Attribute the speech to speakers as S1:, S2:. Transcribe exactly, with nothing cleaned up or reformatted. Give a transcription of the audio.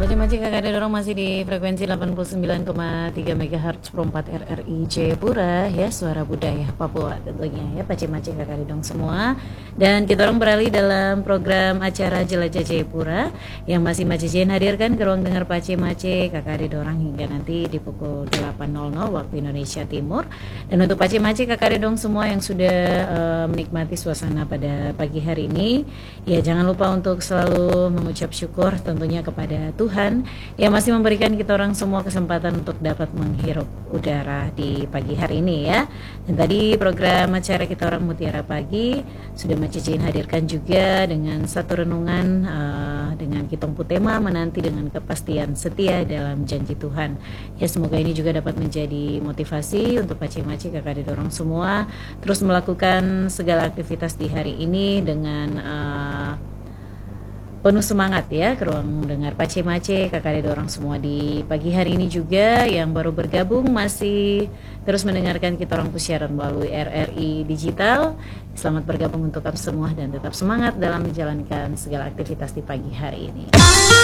S1: Macam-macam kakak ada orang masih di frekuensi delapan puluh sembilan koma tiga megahertz per empat R R I Jayapura ya, suara budaya Papua tentunya ya, macam-macam kakak dong semua. Dan kita orang beralih dalam program acara Jelajah Jayapura yang masih Macijen hadirkan ke ruang dengar Pace Mace kakak ada orang hingga nanti di pukul delapan nol nol waktu Indonesia Timur. Dan untuk Pace Mace kakak ada dong semua yang sudah uh, menikmati suasana pada pagi hari ini, ya jangan lupa untuk selalu mengucap syukur tentunya kepada Tuhan yang masih memberikan kita orang semua kesempatan untuk dapat menghirup udara di pagi hari ini ya. Dan tadi program acara kita orang Mutiara Pagi sudah Macijen hadirkan juga dengan satu renungan uh, dengan Kitong Putema menanti dengan kepastian setia dalam janji Tuhan. Ya semoga ini juga dapat menjadi motivasi untuk Pace-Mace kakak didorong semua terus melakukan segala aktivitas di hari ini dengan uh, penuh semangat ya ke ruang dengar Pace-Mace kakak ada orang semua di pagi hari ini juga. Yang baru bergabung masih terus mendengarkan kita orang siaran melalui R R I Digital, selamat bergabung untuk kamu semua dan tetap semangat dalam menjalankan segala aktivitas di pagi hari ini.